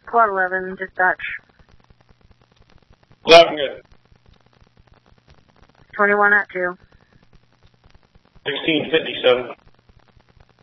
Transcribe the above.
Quad 11, dispatch. Loud and good. 21 at 2. 1657.